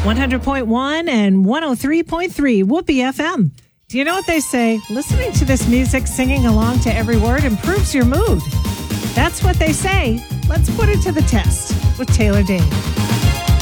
100.1 and 103.3 Whoopee FM. Do you know what they say? Listening to this music, singing along to every word improves your mood. That's what they say. Let's put it to the test with Taylor Dayne.